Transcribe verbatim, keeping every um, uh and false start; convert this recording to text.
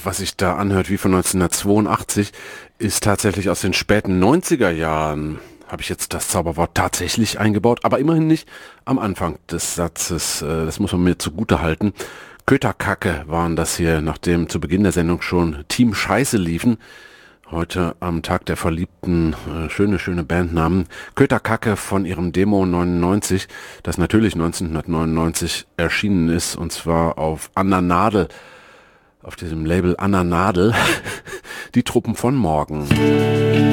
was sich da anhört wie von neunzehnhundertzweiundachtzig, ist tatsächlich aus den späten neunziger Jahren. Habe ich jetzt das Zauberwort tatsächlich eingebaut, aber immerhin nicht am Anfang des Satzes. Das muss man mir zugute halten. Köterkacke waren das hier, nachdem zu Beginn der Sendung schon Team Scheiße liefen. Heute am Tag der Verliebten, äh, schöne, schöne Bandnamen. Köterkacke von ihrem Demo neunundneunzig, das natürlich neunzehnhundertneunundneunzig erschienen ist, und zwar auf Anna Nadel, auf diesem Label Anna Nadel, die Truppen von morgen.